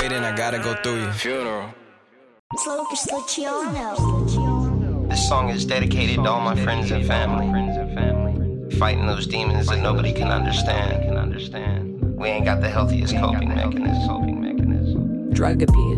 waiting, I gotta go through your funeral. This song is dedicated to all my friends and family. Fighting those demons that nobody can understand. We ain't got the healthiest coping mechanism. Drug abuse.